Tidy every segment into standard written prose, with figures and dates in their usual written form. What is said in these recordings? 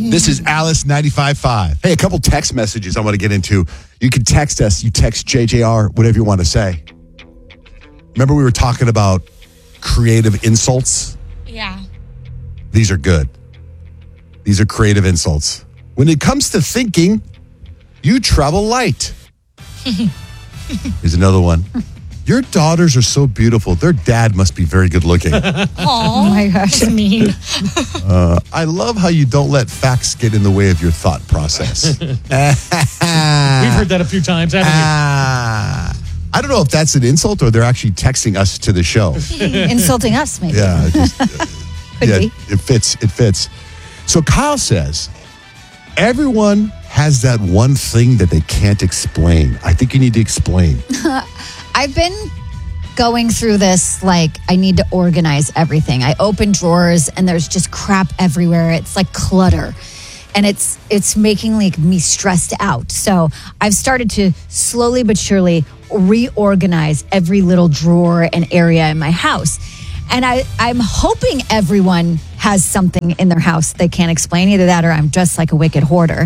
This is Alice 95.5. Hey, a couple text messages I want to get into. You can text us. You text JJR, whatever you want to say. Remember we were talking about creative insults? Yeah. These are good. These are creative insults. When it comes to thinking, you travel light. Here's another one. Your daughters are so beautiful. Their dad must be very good looking. Oh my gosh. Mean. I love how you don't let facts get in the way of your thought process. We've heard that a few times, haven't I don't know if that's an insult or they're actually texting us to the show. Insulting us, maybe. Yeah, Could be. it fits. So Kyle says, everyone has that one thing that they can't explain. I think you need to explain. I've been going through this, like, I need to organize everything. I open drawers and there's just crap everywhere. It's like clutter. And it's making like me stressed out. So I've started to slowly but surely reorganize every little drawer and area in my house. And I'm hoping everyone has something in their house they can't explain. Either that or I'm just like a wicked hoarder.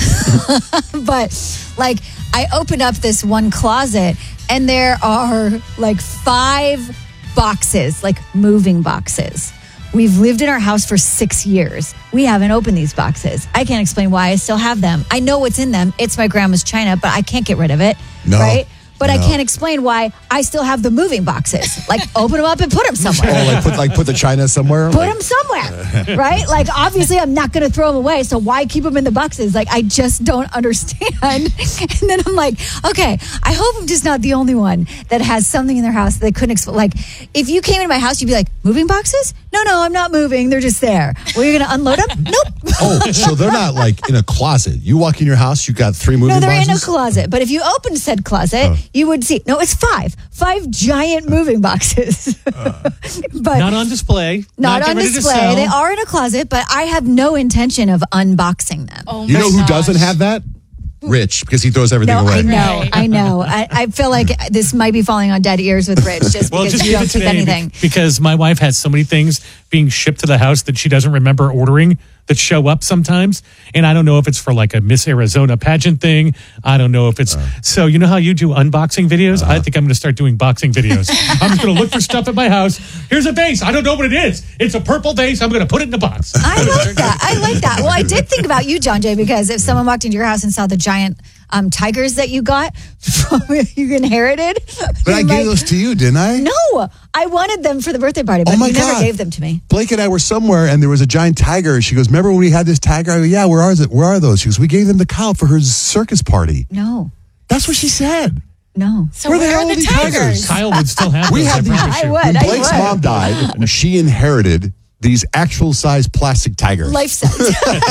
But like I opened up this one closet and there are like 5 boxes, like moving boxes. We've lived in our house for 6 years. We haven't opened these boxes. I can't explain why I still have them. I know what's in them. It's my grandma's china, but I can't get rid of it. No. Right? But I No. can't explain why I still have the moving boxes. Like, open them up and put them somewhere. Oh, put the china somewhere? Put them somewhere, right? Like, obviously, I'm not going to throw them away, so why keep them in the boxes? Like, I just don't understand. And then I'm like, okay, I hope I'm just not the only one that has something in their house that they couldn't explain. Like, if you came into my house, you'd be like, moving boxes? No, I'm not moving. They're just there. Well, you're going to unload them? Nope. Oh, so they're not like in a closet. You walk in your house, you got 3 moving No, they're boxes? in a closet. But if you open said closet, you would see. No, it's 5. 5 giant moving boxes. But Not on display. not on getting ready to display. sell. They are in a closet, but I have no intention of unboxing them. Oh You my know who gosh. doesn't have that? Rich, because he throws everything No, away. I know. I feel like this might be falling on dead ears with Rich just Well, because just you give don't it keep today anything. because my wife has so many things being shipped to the house that she doesn't remember ordering that show up sometimes. And I don't know if it's for like a Miss Arizona pageant thing. I don't know if it's... So you know how you do unboxing videos? I think I'm going to start doing boxing videos. I'm just going to look for stuff at my house. Here's a vase. I don't know what it is. It's a purple vase. I'm going to put it in a box. I like that. Well, I did think about you, John Jay, because if someone walked into your house and saw the giant tigers that you got from you inherited. But I gave those to you, didn't I? No, I wanted them for the birthday party, but Oh my you never God. gave them to me. Blake and I were somewhere, and there was a giant tiger. She goes, remember when we had this tiger? I go, yeah, where are those? She goes, we gave them to Kyle for her circus party. No. That's what she said. No. So Where the where hell are are the these tigers? tigers? Kyle would still have We those, have I these- promise you. I would. When I Blake's would. mom died, she inherited these actual size plastic tigers. Life size.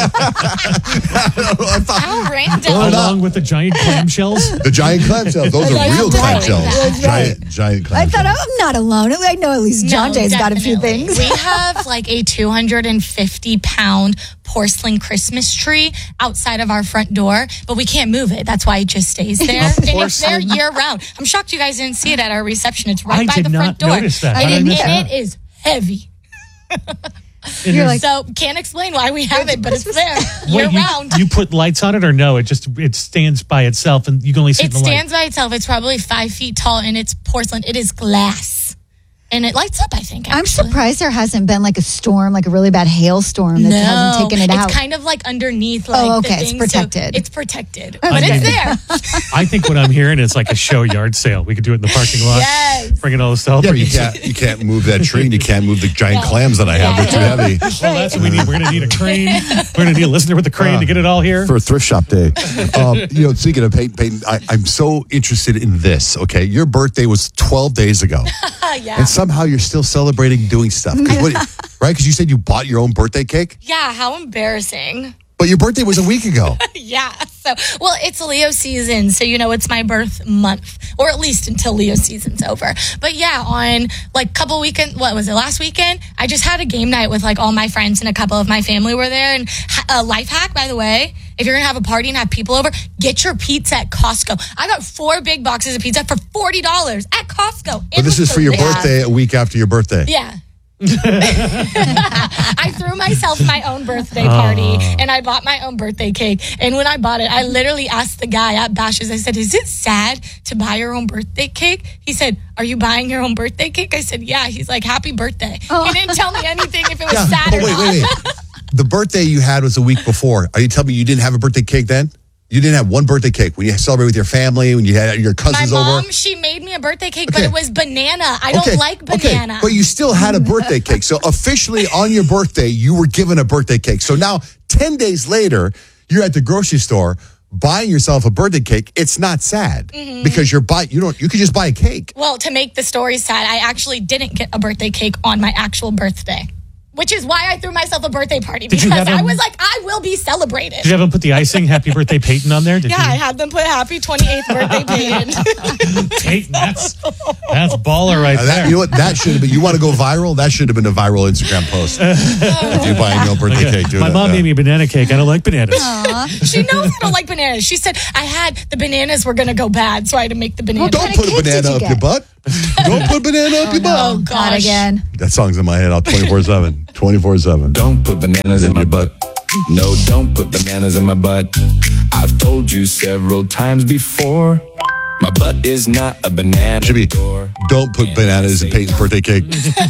How random. Along with the giant clamshells. The giant clamshells. Those are Like real that. clamshells. Right. Giant I clamshells. thought I'm not alone. I know at least John No, Jay's got a few definitely. things. We have like a 250-pound porcelain Christmas tree outside of our front door, but we can't move it. That's why it just stays there. And it's there porcelain? year round. I'm shocked you guys didn't see it at our reception. It's right I by did the not front door. notice that. I And didn't it either. is heavy. You're like, So can't explain why we have it, but it's there year Wait, round. you put lights on it or no? It stands by itself and you can only see It the light. stands by itself. It's probably 5 feet tall and it's porcelain. It is glass. And it lights up, I think. I'm actually. surprised there hasn't been like a storm, like a really bad hailstorm that hasn't taken it out. It's kind of like underneath. Like, Oh, okay, the it's thing, so protected. it's protected, but Okay. it's there. I think what I'm hearing is like a show yard sale. We could do it in the parking lot. Yes. Bring it all the stuff. Yeah, but you can't move that tree, and you can't move the giant clams that I have. They're too heavy. Well, that's what we need. We're going to need a crane. We're going to need a listener with a crane to get it all here. For a thrift shop day. Speaking of Peyton, I'm so interested in this, okay? Your birthday was 12 days ago. Yeah. And somehow you're still celebrating doing stuff. Right? Because you said you bought your own birthday cake, Yeah, how embarrassing. but your birthday was a week ago. Yeah. So, well, it's Leo season, so it's my birth month, or at least until Leo season's over. But yeah, on like couple weekend, what was it, last weekend? I just had a game night with like all my friends and a couple of my family were there. And a life hack, by the way, if you're gonna have a party and have people over, get your pizza at Costco. I got 4 big boxes of pizza for $40 at Costco. But this is for your birthday a week after your birthday. Yeah. I threw myself my own birthday party and I bought my own birthday cake. And when I bought it, I literally asked the guy at Bash's, I said, is it sad to buy your own birthday cake? He said, are you buying your own birthday cake? I said, yeah. He's like, happy birthday. He didn't tell me anything if it was sad or not. Wait. The birthday you had was a week before. Are you telling me you didn't have a birthday cake then? You didn't have one birthday cake when you celebrated with your family, when you had your cousins over? My mom, she made me a birthday cake, but it was banana. I don't like banana. Okay. But you still had a birthday cake. So officially on your birthday, you were given a birthday cake. So now 10 days later, you're at the grocery store buying yourself a birthday cake. It's not sad because you could just buy a cake. Well, to make the story sad, I actually didn't get a birthday cake on my actual birthday. Which is why I threw myself a birthday party, because I was like, I will be celebrated. Did you have them put the icing, Happy Birthday Peyton, on there? I had them put Happy 28th Birthday Peyton. Peyton, that's baller right there. You know what? That should have been, you want to go viral? That should have been a viral Instagram post. If you buy a birthday cake, do My mom made me a banana cake. I don't like bananas. She knows I don't like bananas. She said I had the bananas were going to go bad, so I had to make the banana. Don't put a banana up your butt. Don't put banana up your butt. Oh, gosh. Not again. That song's in my head all 24/7. 24/7. Don't put bananas in my butt. No, don't put bananas in my butt. I've told you several times before. My butt is not a banana. Should be, don't put bananas in Peyton's birthday cake.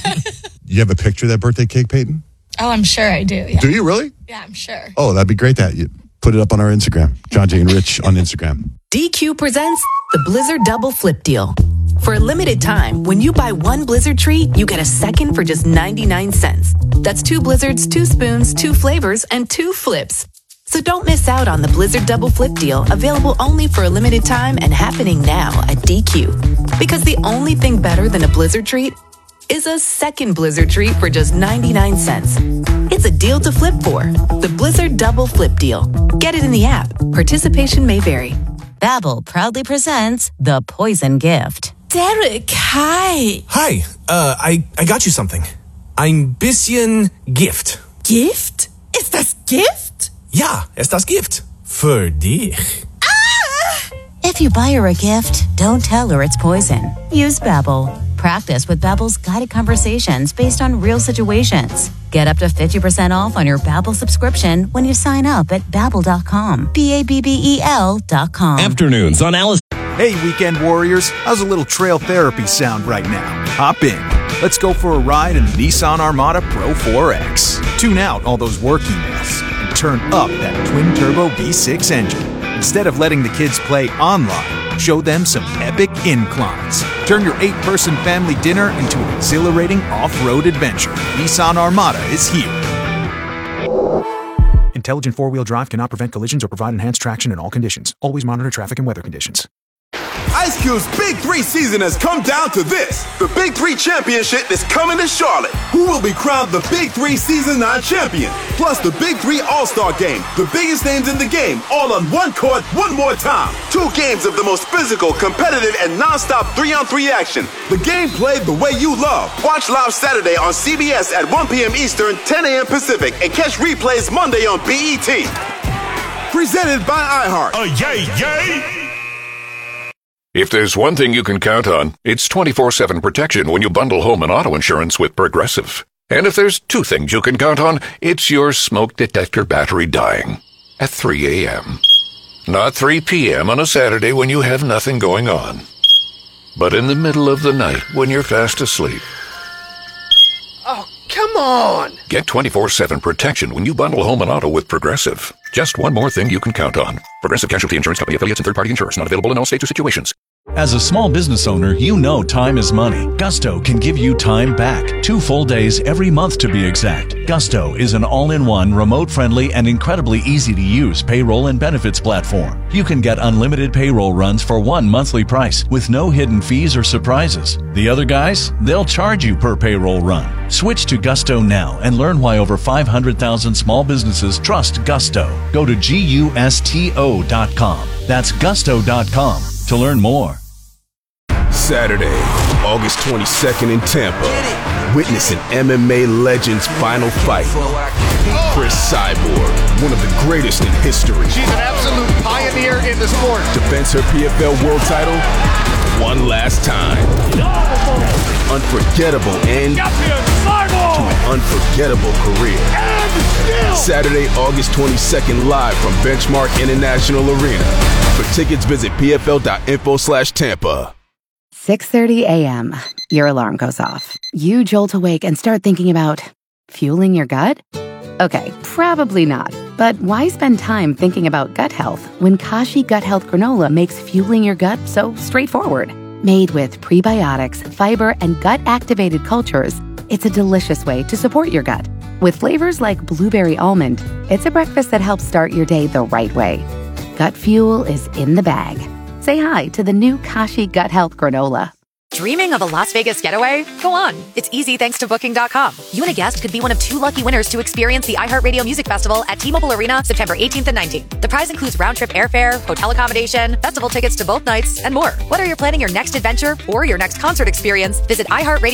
You have a picture of that birthday cake, Peyton? Oh, I'm sure I do. Yeah. Do you really? Yeah, I'm sure. Oh, that'd be great that you put it up on our Instagram. John Jay and Rich on Instagram. DQ presents the Blizzard Double Flip Deal. For a limited time, when you buy one Blizzard treat, you get a second for just 99 cents. That's 2 Blizzards, 2 spoons, 2 flavors, and 2 flips. So don't miss out on the Blizzard Double Flip Deal, available only for a limited time and happening now at DQ. Because the only thing better than a Blizzard treat is a second Blizzard treat for just 99 cents. It's a deal to flip for. The Blizzard Double Flip Deal. Get it in the app. Participation may vary. Babbel proudly presents The Poison Gift. Derek, hi. Hi, I got you something. Ein bisschen Gift. Gift? Ist das Gift? Ja, ist das Gift. Für dich. If you buy her a gift, don't tell her it's poison. Use Babbel. Practice with Babbel's guided conversations based on real situations. Get up to 50% off on your Babbel subscription when you sign up at Babbel.com. Babbel.com. Afternoons on Alice. Hey, weekend warriors, how's a little trail therapy sound right now? Hop in. Let's go for a ride in the Nissan Armada Pro 4X. Tune out all those work emails and turn up that twin-turbo V6 engine. Instead of letting the kids play online, show them some epic inclines. Turn your 8-person family dinner into an exhilarating off-road adventure. Nissan Armada is here. Intelligent four-wheel drive cannot prevent collisions or provide enhanced traction in all conditions. Always monitor traffic and weather conditions. Ice Cube's Big 3 season has come down to this. The Big 3 Championship is coming to Charlotte. Who will be crowned the Big 3 Season 9 champion? Plus the Big 3 All-Star Game. The biggest names in the game, all on one court, one more time. 2 games of the most physical, competitive, and non-stop 3-on-3 action. The game played the way you love. Watch live Saturday on CBS at 1 p.m. Eastern, 10 a.m. Pacific, and catch replays Monday on BET. Presented by iHeart. Yay! If there's one thing you can count on, it's 24/7 protection when you bundle home and auto insurance with Progressive. And if there's 2 things you can count on, it's your smoke detector battery dying at 3 a.m. Not 3 p.m. on a Saturday when you have nothing going on, but in the middle of the night when you're fast asleep. Oh, come on! Get 24/7 protection when you bundle home and auto with Progressive. Just one more thing you can count on. Progressive Casualty Insurance Company, affiliates, and third-party insurers. Not available in all states or situations. As a small business owner, you know time is money. Gusto can give you time back. 2 full days every month to be exact. Gusto is an all-in-one, remote-friendly, and incredibly easy-to-use payroll and benefits platform. You can get unlimited payroll runs for one monthly price with no hidden fees or surprises. The other guys, they'll charge you per payroll run. Switch to Gusto now and learn why over 500,000 small businesses trust Gusto. Go to GUSTO.com. That's Gusto.com to learn more. Saturday, August 22nd in Tampa. Witness an MMA legend's final fight. Chris Cyborg, one of the greatest in history. She's an absolute pioneer in the sport. Defends her PFL world title one last time. Unforgettable and to an unforgettable career. Saturday, August 22nd, live from Benchmark International Arena. For tickets, visit pfl.info/Tampa. 6:30 a.m. Your alarm goes off. You jolt awake and start thinking about fueling your gut? Okay, probably not. But why spend time thinking about gut health when Kashi Gut Health Granola makes fueling your gut so straightforward? Made with prebiotics, fiber, and gut-activated cultures, it's a delicious way to support your gut. With flavors like blueberry almond, it's a breakfast that helps start your day the right way. Gut fuel is in the bag. Say hi to the new Kashi Gut Health Granola. Dreaming of a Las Vegas getaway? Go on. It's easy thanks to Booking.com. You and a guest could be one of 2 lucky winners to experience the iHeartRadio Music Festival at T-Mobile Arena September 18th and 19th. The prize includes round-trip airfare, hotel accommodation, festival tickets to both nights, and more. Whether you're planning your next adventure or your next concert experience, visit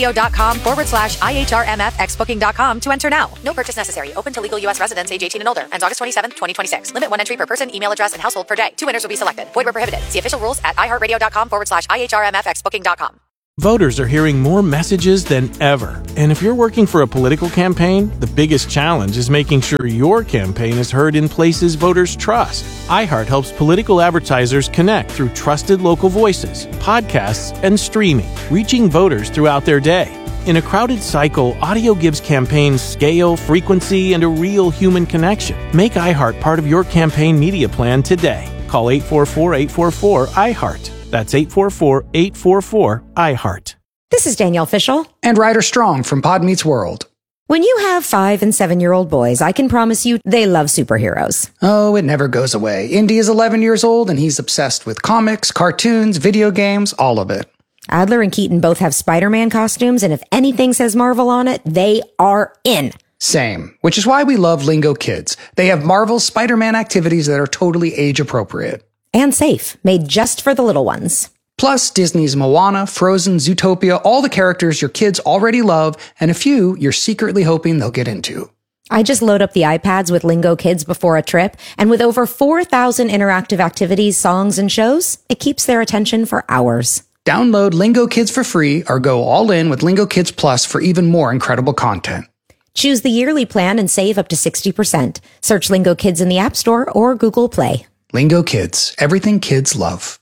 iHeartRadio.com/IHRMFXBooking.com to enter now. No purchase necessary. Open to legal U.S. residents age 18 and older. Ends August 27th, 2026. Limit 1 entry per person, email address, and household per day. 2 winners will be selected. Void where prohibited. See official rules at iHeartRadio.com/IHRMFXBooking.com. Voters are hearing more messages than ever. And if you're working for a political campaign, the biggest challenge is making sure your campaign is heard in places voters trust. iHeart helps political advertisers connect through trusted local voices, podcasts, and streaming, reaching voters throughout their day. In a crowded cycle, audio gives campaigns scale, frequency, and a real human connection. Make iHeart part of your campaign media plan today. Call 844-844-iHeart. That's 844-844-iHeart. This is Danielle Fishel. And Ryder Strong from Pod Meets World. When you have 5- and 7-year-old boys, I can promise you they love superheroes. Oh, it never goes away. Indy is 11 years old and he's obsessed with comics, cartoons, video games, all of it. Adler and Keaton both have Spider-Man costumes, and if anything says Marvel on it, they are in. Same, which is why we love Lingo Kids. They have Marvel's Spider-Man activities that are totally age-appropriate. And safe, made just for the little ones. Plus, Disney's Moana, Frozen, Zootopia, all the characters your kids already love, and a few you're secretly hoping they'll get into. I just load up the iPads with Lingo Kids before a trip, and with over 4,000 interactive activities, songs, and shows, it keeps their attention for hours. Download Lingo Kids for free or go all in with Lingo Kids Plus for even more incredible content. Choose the yearly plan and save up to 60%. Search Lingo Kids in the App Store or Google Play. Lingo Kids, everything kids love.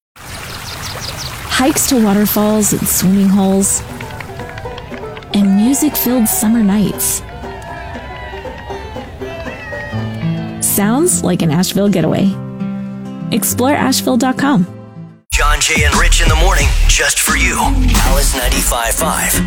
Hikes to waterfalls and swimming holes, and music-filled summer nights. Sounds like an Asheville getaway. Explore Asheville.com. John, Jay, and Rich in the morning, just for you. Alice 95.5.